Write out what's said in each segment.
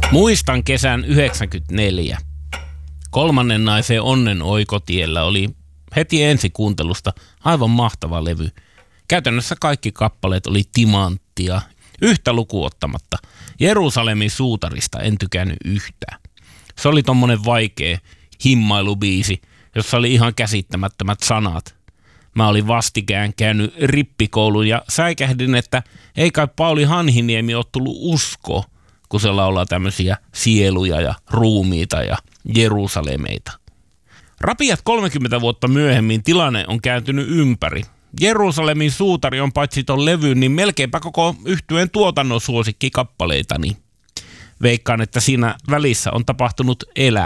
Muistan kesän 1994. Kolmannen naisen Onnen oikotiellä oli heti ensikuuntelusta aivan mahtava levy. Käytännössä kaikki kappaleet oli timanttia, yhtä lukuottamatta. Jerusalemin suutarista en tykännyt yhtään. Se oli tommonen vaikea himmailubiisi, jossa oli ihan käsittämättömät sanat. Mä olin vastikään käynyt rippikoulun ja säikähdin, että ei kai Pauli Hanhiniemi ole tullut usko, kun se laulaa tämmöisiä sieluja ja ruumiita ja Jerusalemeita. Rapiat 30 vuotta myöhemmin tilanne on kääntynyt ympäri. Jerusalemin suutari on paitsi ton levyn, niin melkeinpä koko yhtyeen tuotannon suosikkikappaleitani. Veikkaan, että siinä välissä on tapahtunut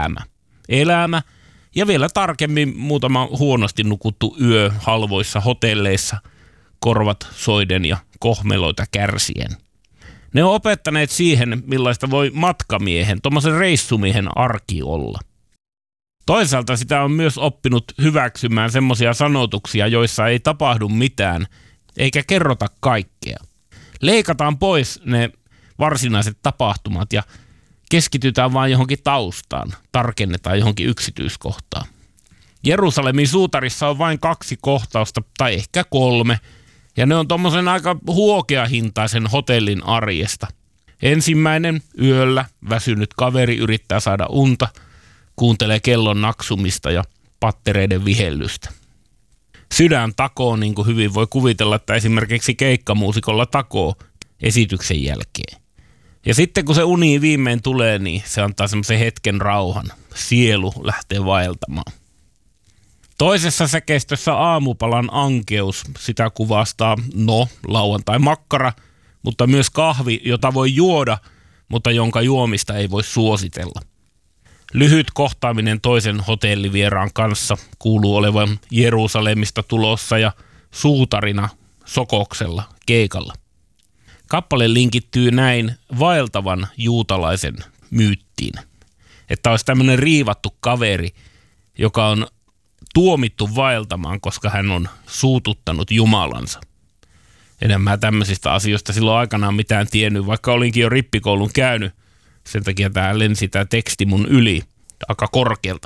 elämä ja vielä tarkemmin muutama huonosti nukuttu yö halvoissa hotelleissa, korvat soiden ja kohmeloita kärsien. Ne on opettaneet siihen, millaista voi matkamiehen, tommosen reissumiehen arki olla. Toisaalta sitä on myös oppinut hyväksymään semmoisia sanotuksia, joissa ei tapahdu mitään, eikä kerrota kaikkea. Leikataan pois ne varsinaiset tapahtumat ja keskitytään vain johonkin taustaan, tarkennetaan johonkin yksityiskohtaan. Jerusalemin suutarissa on vain 2 kohtausta, tai ehkä 3, ja ne on tommosen aika huokeahintaisen hotellin arjesta. Ensimmäinen yöllä väsynyt kaveri yrittää saada unta, kuuntelee kellon naksumista ja pattereiden vihellystä. Sydän takoo, niin kuin hyvin voi kuvitella, että esimerkiksi keikkamuusikolla takoo esityksen jälkeen. Ja sitten kun se uni viimein tulee, niin se antaa semmoisen hetken rauhan. Sielu lähtee vaeltamaan. Toisessa säkeistössä aamupalan ankeus, sitä kuvastaa, lauantai-makkara, mutta myös kahvi, jota voi juoda, mutta jonka juomista ei voi suositella. Lyhyt kohtaaminen toisen hotellivieraan kanssa kuuluu olevan Jerusalemista tulossa ja suutarina Sokoksella keikalla. Kappale linkittyy näin vaeltavan juutalaisen myyttiin, että olisi tämmöinen riivattu kaveri, joka on tuomittu vaeltamaan, koska hän on suututtanut Jumalansa. Enemmän tämmöisistä asioista silloin aikanaan mitään tiennyt, vaikka olinkin jo rippikoulun käynyt. Sen takia tämä lensi tämä teksti mun yli aika korkealta.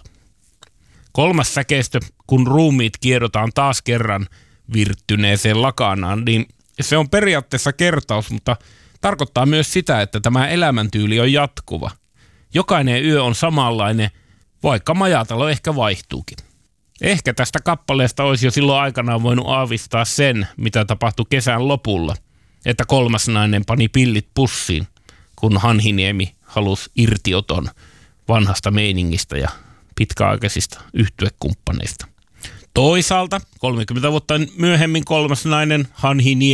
3. säkeistö, kun ruumiit kiedotaan taas kerran virttyneeseen lakanaan, niin se on periaatteessa kertaus, mutta tarkoittaa myös sitä, että tämä elämäntyyli on jatkuva. Jokainen yö on samanlainen, vaikka majatalo ehkä vaihtuukin. Ehkä tästä kappaleesta olisi jo silloin aikanaan voinut aavistaa sen, mitä tapahtui kesän lopulla, että 3. nainen pani pillit pussiin, kun Hanhiniemi halusi irtioton vanhasta meiningistä ja pitkäaikaisista yhtyekumppaneista. Toisaalta 30 vuotta myöhemmin 3. nainen Hanhiniemi